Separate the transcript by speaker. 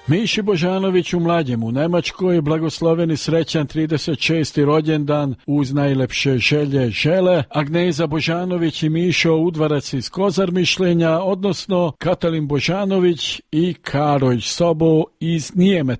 Speaker 1: Miši Božanović u Mlađem u Nemačkoj, blagosloveni srećan 36. rođendan uz najlepše želje žele Agneza Božanović i Mišo Udvarac iz Kozarmišljenja, odnosno Katalin Božanović i Karolj Sobo iz Nijemeta.